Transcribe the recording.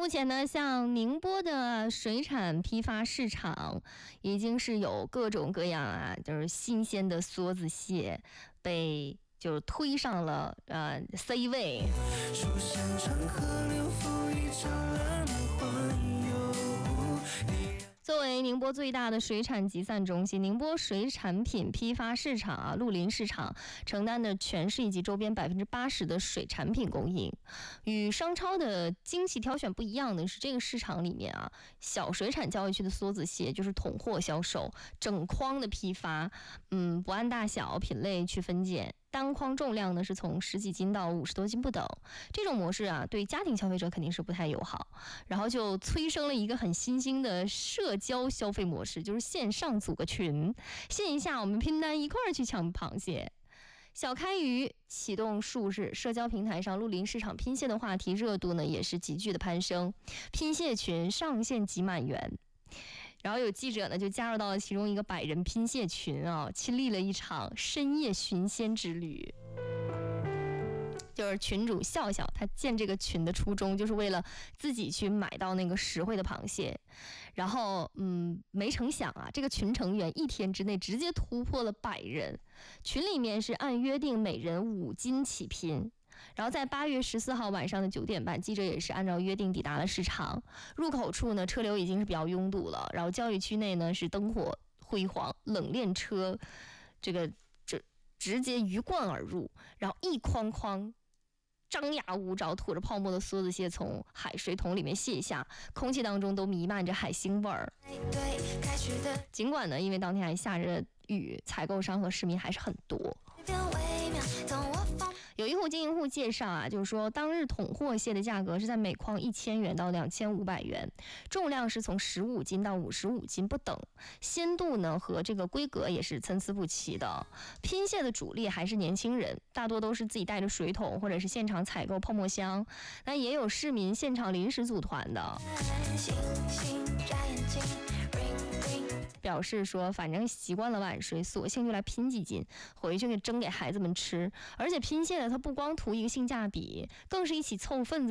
目前呢，像宁波的水产批发市场，已经是有各种各样啊，就是新鲜的梭子蟹被就推上了C 位。作为宁波最大的水产集散中心，宁波水产品批发市场绿林市场承担的全市以及周边80%的水产品供应。与商超的精细挑选不一样的是，这个市场里面小水产交易区的梭子蟹就是统货销售，整筐的批发，不按大小品类去分拣。单筐重量呢是从10几斤到50多斤不等，这种模式对家庭消费者肯定是不太友好，然后就催生了一个很新兴的社交消费模式，就是线上组个群，线下我们拼单一块儿去抢螃蟹。小开鱼启动数日，社交平台上绿林市场拼蟹的话题热度呢也是急剧的攀升，拼蟹群上线即满员。然后有记者呢就加入到了其中一个100人拼蟹群亲历了一场深夜寻鲜之旅。就是群主笑笑，他建这个群的初衷就是为了自己去买到那个实惠的螃蟹，然后没成想这个群成员1天之内直接突破了100人，群里面是按约定每人5斤起拼。然后在8月14号晚上的9点半，记者也是按照约定抵达了市场。入口处呢，车流已经是比较拥堵了，然后交易区内呢是灯火辉煌，冷链车这直接鱼贯而入，然后一筐筐张牙舞爪吐着泡沫的梭子蟹从海水桶里面卸下，空气当中都弥漫着海腥味儿。尽管呢，因为当天还下着雨，采购商和市民还是很多。有一户经营户介绍就是说当日统货蟹的价格是在每筐1000元到2500元，重量是从15斤到55斤不等，鲜度呢和这个规格也是参差不齐的。拼蟹的主力还是年轻人，大多都是自己带着水桶或者是现场采购泡沫箱，那也有市民现场临时组团的。表示说反正习惯了晚睡，索性就来拼几斤回去给蒸给孩子们吃。而且拼蟹呢，它不光图一个性价比，更是一起凑份子